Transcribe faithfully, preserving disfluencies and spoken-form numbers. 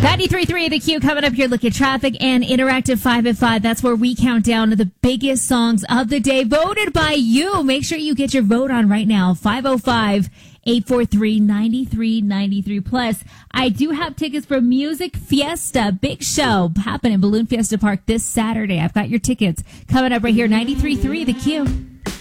ninety-three point three The Q coming up here. Look at traffic and interactive five at five. That's where we count down to the biggest songs of the day voted by you. Make sure you get your vote on right now. five oh five, eight four three, nine three nine three. Plus, I do have tickets for Music Fiesta. Big show happening in Balloon Fiesta Park this Saturday. I've got your tickets coming up right here. ninety-three point three The Q.